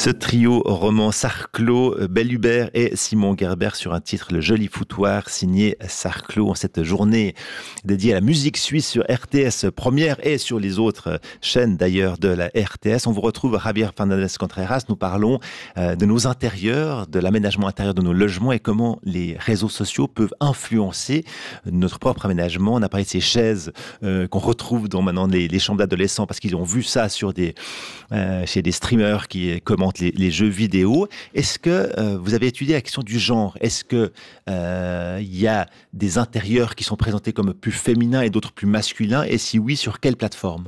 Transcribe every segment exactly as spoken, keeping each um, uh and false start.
Ce trio roman Sarclot, Bellhubert et Simon Gerber sur un titre Le Joli Foutoir signé Sarclot en cette journée dédiée à la musique suisse sur R T S Première et sur les autres chaînes d'ailleurs de la R T S. On vous retrouve Javier Fernandez Contreras. Nous parlons euh, de nos intérieurs, de l'aménagement intérieur de nos logements et comment les réseaux sociaux peuvent influencer notre propre aménagement. On a parlé de ces chaises euh, qu'on retrouve dans maintenant les, les chambres d'adolescents parce qu'ils ont vu ça sur des, euh, chez des streamers qui commentent les, les jeux vidéo. Est-ce que euh, vous avez étudié la question du genre? Est-ce que euh, il y a des intérieurs qui sont présentés comme plus féminins et d'autres plus masculins? Et si oui, sur quelle plateforme?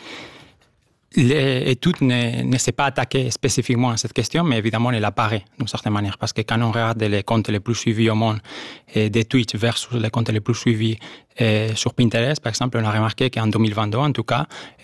L'étude ne, ne s'est pas attaquée spécifiquement à cette question, mais évidemment, elle apparaît d'une certaine manière. Parce que quand on regarde les comptes les plus suivis au monde, et des tweets versus les comptes les plus suivis et sur Pinterest, par exemple, on a remarqué qu'en deux mille vingt-deux, en tout cas,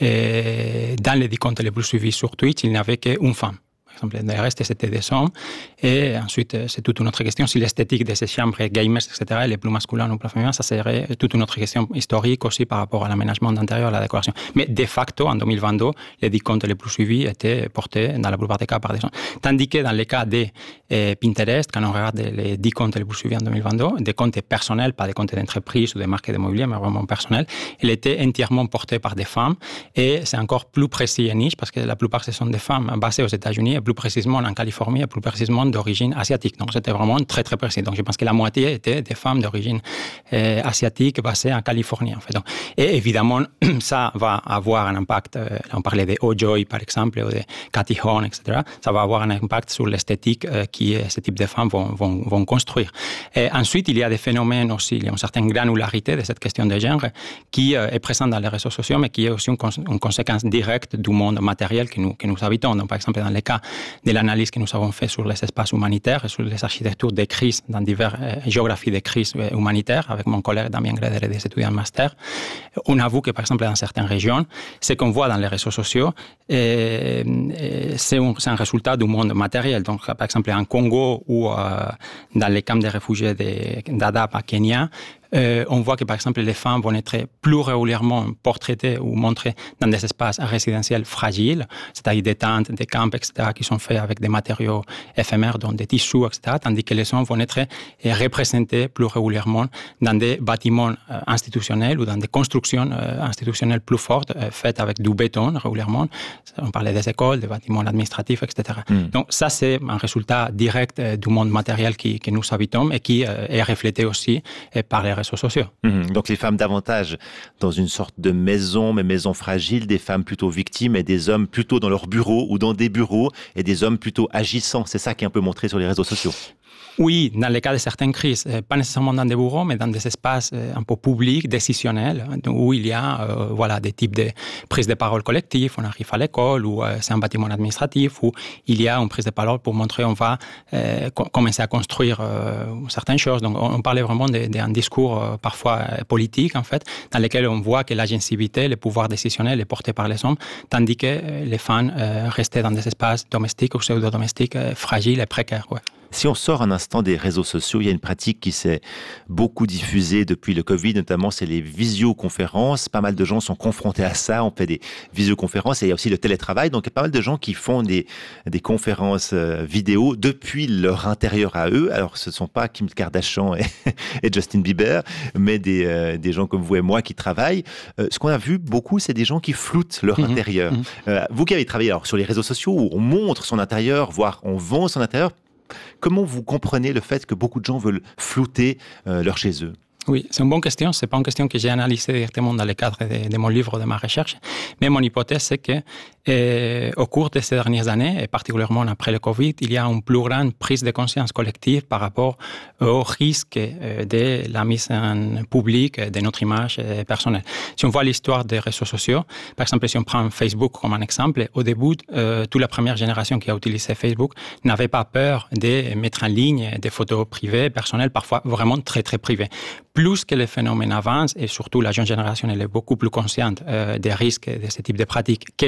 dans les dix comptes les plus suivis sur Twitch, il n'y avait qu'une femme. Par exemple, le reste, c'était des hommes. Et ensuite, c'est toute une autre question. Si l'esthétique de ces chambres gamers, et cetera, elle est plus masculin ou plus féminin, ça serait toute une autre question historique aussi par rapport à l'aménagement d'intérieur, à la décoration. Mais de facto, en deux mille vingt-deux, les dix comptes les plus suivis étaient portés, dans la plupart des cas, par des hommes. Tandis que dans les cas de eh, Pinterest, quand on regarde les dix comptes les plus suivis en deux mille vingt-deux, des comptes personnels, pas des comptes d'entreprise ou des marques d'immobilier, mais vraiment personnels, ils étaient entièrement portés par des femmes. Et c'est encore plus précis et niche, parce que la plupart, ce sont des femmes basées aux États-Unis, plus précisément en Californie et plus précisément d'origine asiatique. Donc c'était vraiment très très précis. Donc je pense que la moitié étaient des femmes d'origine euh, asiatique basées en Californie en fait. Donc, et évidemment ça va avoir un impact. Euh, on parlait de Ojoy par exemple ou de Cathy Horn, et cetera. Ça va avoir un impact sur l'esthétique euh, qui ce type de femmes vont, vont, vont construire. Et ensuite il y a des phénomènes aussi, il y a une certaine granularité de cette question de genre qui euh, est présente dans les réseaux sociaux, mais qui est aussi une, cons- une conséquence directe du monde matériel que nous que nous habitons. Donc par exemple dans les cas de l'analyse que nous avons fait sur les espaces humanitaires et sur les architectures des crises dans diverses euh, géographies des crises euh, humanitaires avec mon collègue Damien Greder et des étudiants de master, on avoue que par exemple dans certaines régions, ce qu'on voit dans les réseaux sociaux, euh, euh, c'est, un, c'est un résultat du monde matériel. Donc par exemple en Congo ou euh, dans les camps de réfugiés de Dadaab à Kenya, Euh, on voit que, par exemple, les femmes vont être plus régulièrement portraitées ou montrées dans des espaces résidentiels fragiles, c'est-à-dire des tentes, des camps, et cetera, qui sont faits avec des matériaux éphémères, dont des tissus, et cetera, tandis que les hommes vont être représentés plus régulièrement dans des bâtiments euh, institutionnels ou dans des constructions euh, institutionnelles plus fortes, euh, faites avec du béton régulièrement. On parlait des écoles, des bâtiments administratifs, et cetera. Mm. Donc ça, c'est un résultat direct euh, du monde matériel qui, que nous habitons et qui euh, est reflété aussi euh, par les réseaux sociaux. Mmh. Donc les femmes davantage dans une sorte de maison, mais maison fragile, des femmes plutôt victimes et des hommes plutôt dans leur bureau ou dans des bureaux et des hommes plutôt agissants. C'est ça qui est un peu montré sur les réseaux sociaux. Oui, dans le cas de certaines crises, pas nécessairement dans des bureaux, mais dans des espaces un peu publics, décisionnels, où il y a euh, voilà, des types de prises de parole collectives. On arrive à l'école, ou euh, c'est un bâtiment administratif, où il y a une prise de parole pour montrer qu'on va euh, co- commencer à construire euh, certaines choses. Donc, on, on parlait vraiment d'un discours euh, parfois politique, en fait, dans lequel on voit que l'agentivité, le pouvoir décisionnel est porté par les hommes, tandis que euh, les femmes euh, restaient dans des espaces domestiques ou pseudo-domestiques euh, fragiles et précaires. Ouais. Si on sort un instant des réseaux sociaux, il y a une pratique qui s'est beaucoup diffusée depuis le Covid, notamment c'est les visioconférences. Pas mal de gens sont confrontés à ça, on fait des visioconférences et il y a aussi le télétravail. Donc il y a pas mal de gens qui font des, des conférences vidéo depuis leur intérieur à eux. Alors ce ne sont pas Kim Kardashian et, et Justin Bieber, mais des, euh, des gens comme vous et moi qui travaillent. Euh, ce qu'on a vu beaucoup, c'est des gens qui floutent leur mmh, intérieur. Mmh. Euh, vous qui avez travaillé alors, sur les réseaux sociaux où on montre son intérieur, voire on vend son intérieur, comment vous comprenez le fait que beaucoup de gens veulent flouter euh, leur chez eux? Oui, c'est une bonne question. C'est pas une question que j'ai analysée directement dans le cadre de, de mon livre, de ma recherche. Mais mon hypothèse, c'est que euh, au cours de ces dernières années, et particulièrement après le Covid, il y a une plus grande prise de conscience collective par rapport au risque euh, de la mise en public de notre image euh, personnelle. Si on voit l'histoire des réseaux sociaux, par exemple, si on prend Facebook comme un exemple, au début, euh, toute la première génération qui a utilisé Facebook n'avait pas peur de mettre en ligne des photos privées, personnelles, parfois vraiment très, très privées. Plus que les phénomènes avancent, et surtout la jeune génération elle est beaucoup plus consciente euh, des risques de ce type de pratiques que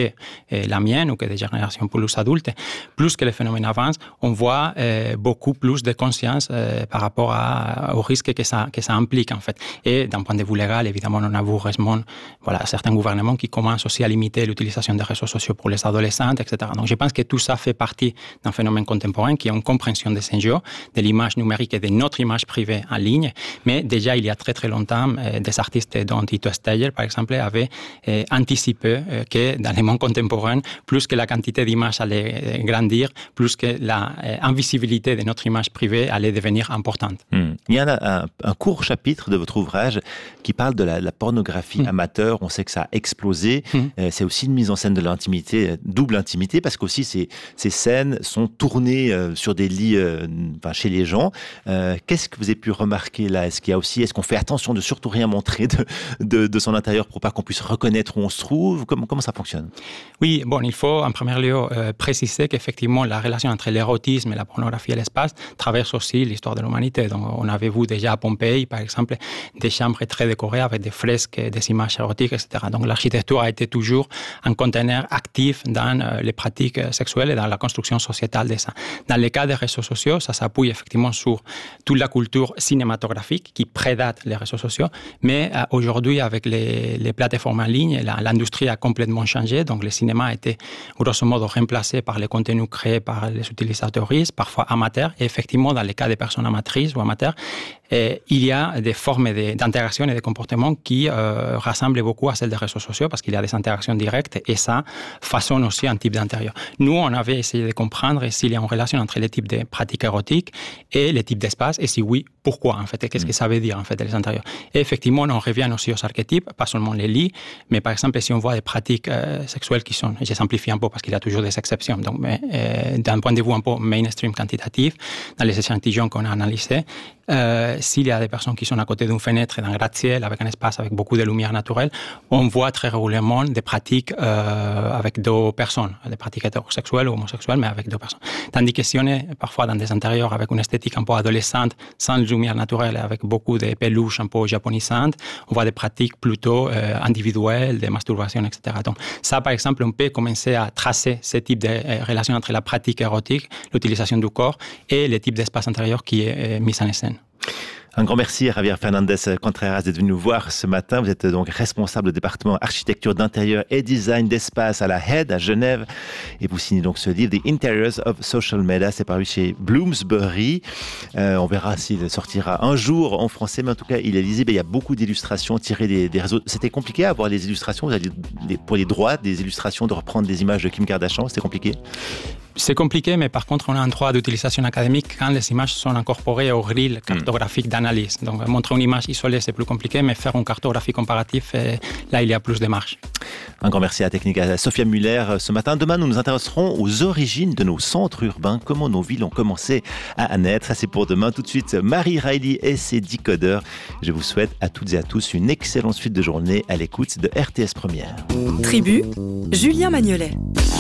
euh, la mienne ou que des générations plus adultes, plus que le phénomène avance, on voit euh, beaucoup plus de conscience euh, par rapport à, au risque que ça, que ça implique en fait. Et d'un point de vue légal, évidemment, on a vu récemment voilà, certains gouvernements qui commencent aussi à limiter l'utilisation des réseaux sociaux pour les adolescentes, et cetera. Donc je pense que tout ça fait partie d'un phénomène contemporain qui est une compréhension des enjeux, de l'image numérique et de notre image privée en ligne. Mais déjà, il y a très très longtemps, euh, des artistes dont Tito Steyer, par exemple, avaient euh, anticipé euh, que dans le monde contemporain, plus que la quantité d'images allait grandir, plus que la euh, invisibilité de notre image privée allait devenir importante. Mmh. Il y a un, un, un court chapitre de votre ouvrage qui parle de la, la pornographie mmh. amateur. On sait que ça a explosé. Mmh. Euh, c'est aussi une mise en scène de l'intimité, double intimité, parce qu'aussi ces, ces scènes sont tournées euh, sur des lits euh, enfin, chez les gens. Euh, qu'est-ce que vous avez pu remarquer là? Est-ce qu'il y a aussi, est-ce qu'on fait attention de surtout rien montrer de, de, de son intérieur pour pas qu'on puisse reconnaître où on se trouve? Comment, comment ça fonctionne? Oui, bon, il faut en premier lieu euh, préciser qu'effectivement la relation entre l'érotisme et la pornographie et l'espace traverse aussi l'histoire de l'humanité. Donc, on avait vu déjà à Pompéi, par exemple, des chambres très décorées avec des fresques, des images érotiques, et cetera. Donc, l'architecture a été toujours un conteneur actif dans euh, les pratiques sexuelles et dans la construction sociétale de ça. Dans le cas des réseaux sociaux, ça s'appuie effectivement sur toute la culture cinématographique qui prédate les réseaux sociaux. Mais euh, aujourd'hui, avec les, les plateformes en ligne, la, l'industrie a complètement changé. Donc, le cinéma a été grosso modo remplacé par les contenus créés par les utilisateurs, parfois amateurs. Et effectivement, dans les cas des personnes amatrices ou amateurs, et il y a des formes de, d'interaction et de comportement qui euh, rassemblent beaucoup à celles des réseaux sociaux parce qu'il y a des interactions directes et ça façonne aussi un type d'intérieur. Nous, on avait essayé de comprendre s'il y a une relation entre les types de pratiques érotiques et les types d'espace et si oui, pourquoi en fait et qu'est-ce que ça veut dire en fait les intérieurs. Et effectivement, on revient aussi aux archétypes, pas seulement les lits, mais par exemple, si on voit des pratiques euh, sexuelles qui sont, je simplifie un peu parce qu'il y a toujours des exceptions, donc mais, euh, d'un point de vue un peu mainstream quantitatif, dans les échantillons qu'on a analysés, Euh, s'il y a des personnes qui sont à côté d'une fenêtre d'un gratte-ciel avec un espace avec beaucoup de lumière naturelle, on voit très régulièrement des pratiques euh, avec deux personnes, des pratiques hétérosexuelles ou homosexuelles, mais avec deux personnes. Tandis que si on est parfois dans des intérieurs avec une esthétique un peu adolescente, sans lumière naturelle, avec beaucoup de peluches un peu japonisantes, on voit des pratiques plutôt euh, individuelles, de masturbation, et cetera. Donc ça, par exemple, on peut commencer à tracer ce type de euh, relation entre la pratique érotique, l'utilisation du corps et le type d'espace intérieur qui est euh, mis en scène. Un grand merci à Javier Fernandez Contreras d'être venu nous voir ce matin. Vous êtes donc responsable du département architecture d'intérieur et design d'espace à la H E D à Genève. Et vous signez donc ce livre, The Interiors of Social Media. C'est paru chez Bloomsbury. Euh, on verra s'il sortira un jour en français, mais en tout cas, il est lisible. Il y a beaucoup d'illustrations tirées des, des réseaux. C'était compliqué à avoir les illustrations. Vous avez les, pour les droits des illustrations, de reprendre des images de Kim Kardashian. C'était compliqué? C'est compliqué, mais par contre, on a un droit d'utilisation académique quand les images sont incorporées au grille cartographique d'analyse. Donc, montrer une image isolée, c'est plus compliqué, mais faire une cartographie comparative, là, il y a plus de marge. Un grand merci à la technique à Sophia Muller ce matin. Demain, nous nous intéresserons aux origines de nos centres urbains, comment nos villes ont commencé à naître. Ça, c'est pour demain. Tout de suite, Marie Riley et ses décodeurs. Je vous souhaite à toutes et à tous une excellente suite de journée à l'écoute de R T S Première. Tribu, Julien Magnolet.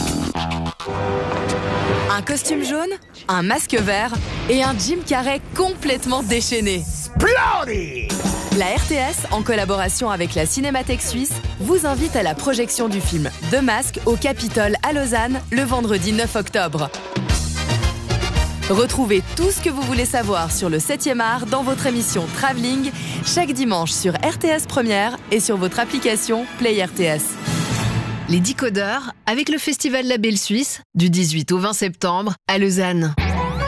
Un costume jaune, un masque vert et un Jim Carrey complètement déchaîné. Exploding! La R T S, en collaboration avec la Cinémathèque Suisse, vous invite à la projection du film The Mask au Capitole à Lausanne le vendredi neuf octobre. Retrouvez tout ce que vous voulez savoir sur le septième art dans votre émission Travelling chaque dimanche sur R T S Première et sur votre application Play R T S. Les décodeurs avec le Festival Label Suisse du dix-huit au vingt septembre à Lausanne.